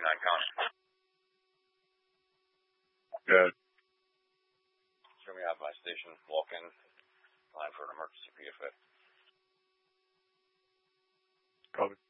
County. Good. Show me out my station, walk in, line for an emergency PFA. Copy.